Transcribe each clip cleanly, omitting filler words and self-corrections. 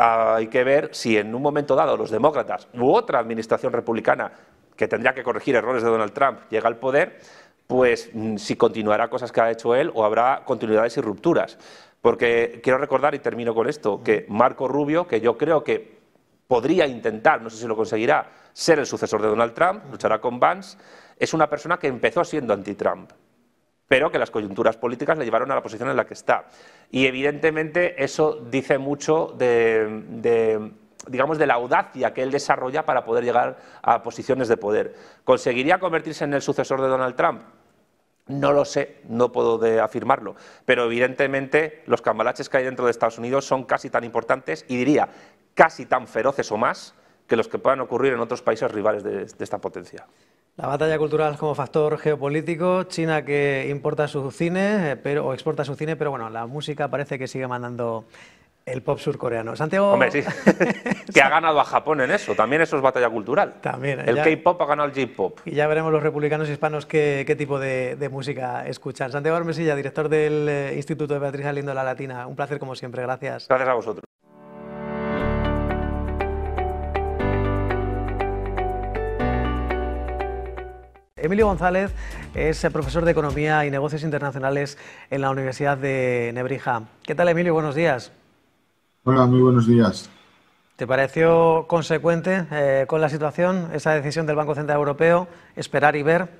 hay que ver si en un momento dado los demócratas u otra administración republicana que tendría que corregir errores de Donald Trump llega al poder, pues si continuará cosas que ha hecho él o habrá continuidades y rupturas. Porque quiero recordar, y termino con esto, que Marco Rubio, que yo creo que podría intentar, no sé si lo conseguirá, ser el sucesor de Donald Trump, luchará con Vance, es una persona que empezó siendo anti-Trump, pero que las coyunturas políticas le llevaron a la posición en la que está. Y evidentemente eso dice mucho digamos, de la audacia que él desarrolla para poder llegar a posiciones de poder. ¿Conseguiría convertirse en el sucesor de Donald Trump? No lo sé, no puedo afirmarlo, pero evidentemente los cambalaches que hay dentro de Estados Unidos son casi tan importantes y diría casi tan feroces o más que los que puedan ocurrir en otros países rivales de esta potencia. La batalla cultural como factor geopolítico, China que importa su cine o exporta su cine, pero bueno, la música parece que sigue mandando el pop surcoreano. Santiago... Hombre, sí, que ha ganado a Japón en eso, también eso es batalla cultural. También. El K-pop ha ganado el J-pop. Y ya veremos los republicanos hispanos qué tipo de música escuchan. Santiago Armesilla, director del Instituto de Beatriz Galindo de la Latina. Un placer como siempre, gracias. Gracias a vosotros. Emilio González es profesor de Economía y Negocios Internacionales en la Universidad de Nebrija. ¿Qué tal, Emilio? Buenos días. Hola, muy buenos días. ¿Te pareció consecuente con la situación esa decisión del Banco Central Europeo, esperar y ver?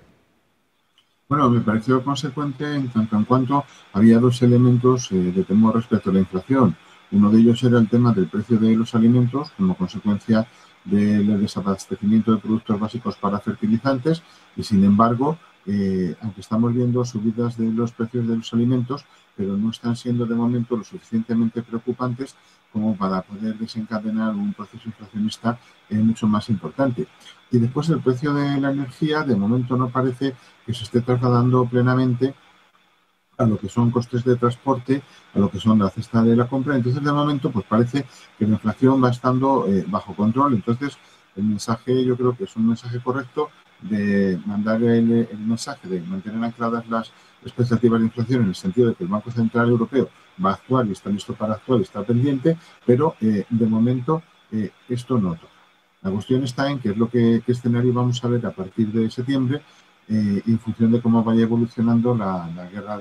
Bueno, me pareció consecuente en tanto en cuanto había dos elementos de temor respecto a la inflación. Uno de ellos era el tema del precio de los alimentos como consecuencia del desabastecimiento de productos básicos para fertilizantes y, sin embargo, aunque estamos viendo subidas de los precios de los alimentos, pero no están siendo de momento lo suficientemente preocupantes como para poder desencadenar un proceso inflacionista mucho más importante. Y después el precio de la energía, de momento no parece que se esté trasladando plenamente a lo que son costes de transporte, a lo que son la cesta de la compra. Entonces, de momento, pues parece que la inflación va estando bajo control. Entonces, el mensaje yo creo que es un mensaje correcto de mandar el mensaje de mantener ancladas las expectativas de inflación en el sentido de que el Banco Central Europeo va a actuar y está listo para actuar y está pendiente, pero de momento esto no toca. La cuestión está en qué escenario vamos a ver a partir de septiembre en función de cómo vaya evolucionando la guerra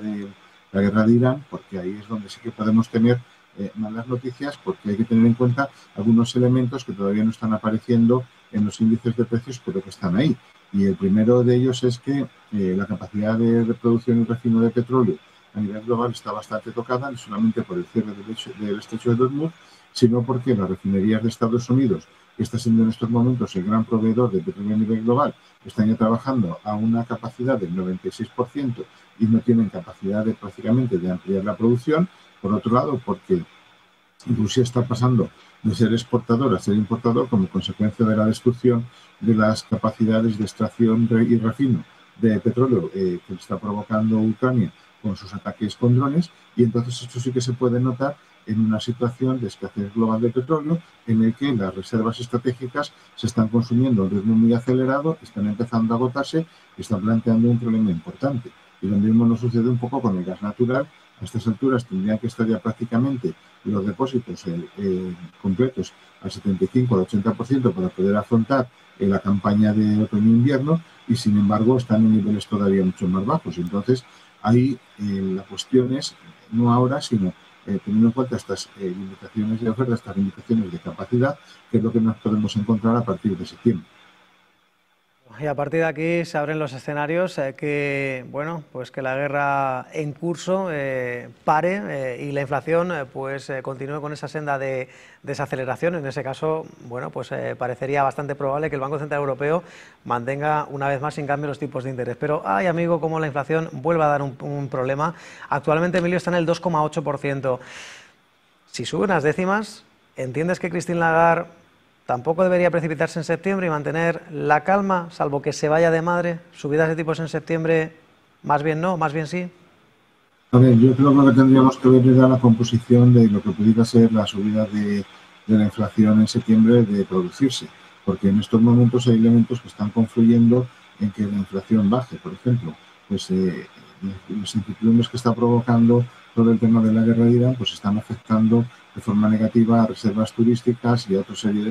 de Irán, porque ahí es donde sí que podemos tener malas noticias, porque hay que tener en cuenta algunos elementos que todavía no están apareciendo en los índices de precios, pero que están ahí. Y el primero de ellos es que la capacidad de producción y refino de petróleo a nivel global está bastante tocada, no solamente por el cierre del estrecho de Hormuz, sino porque las refinerías de Estados Unidos, que está siendo en estos momentos el gran proveedor de petróleo a nivel global, están ya trabajando a una capacidad del 96% y no tienen capacidad prácticamente de ampliar la producción. Por otro lado, porque Rusia está pasando de ser exportador a ser importador como consecuencia de la destrucción de las capacidades de extracción y refino de petróleo que está provocando Ucrania con sus ataques con drones, y entonces esto sí que se puede notar en una situación de escasez global de petróleo en el que las reservas estratégicas se están consumiendo a un ritmo muy acelerado, están empezando a agotarse y están planteando un problema importante. Y lo mismo nos sucede un poco con el gas natural. A estas alturas tendrían que estar ya prácticamente los depósitos completos al 75 al 80% para poder afrontar la campaña de otoño-invierno y, sin embargo, están en niveles todavía mucho más bajos. Entonces, ahí la cuestión es, no ahora, sino teniendo en cuenta estas limitaciones de oferta, estas limitaciones de capacidad, que es lo que nos podemos encontrar a partir de septiembre. Y a partir de aquí se abren los escenarios que, bueno, pues que la guerra en curso pare y la inflación continúe con esa senda de desaceleración. En ese caso, bueno, pues parecería bastante probable que el Banco Central Europeo mantenga una vez más sin cambio los tipos de interés. Pero, ay, amigo, como la inflación vuelva a dar un problema. Actualmente, Emilio, está en el 2,8%. Si sube unas décimas, ¿entiendes que Christine Lagarde tampoco debería precipitarse en septiembre y mantener la calma, salvo que se vaya de madre? ¿Subidas de tipos en septiembre, más bien no, más bien sí? A ver, yo creo que lo que tendríamos que ver era la composición de lo que pudiera ser la subida de la inflación en septiembre de producirse, porque en estos momentos hay elementos que están confluyendo en que la inflación baje. Por ejemplo, pues las incertidumbres que está provocando todo el tema de la guerra de Irán, pues están afectando de forma negativa a reservas turísticas y a otra serie de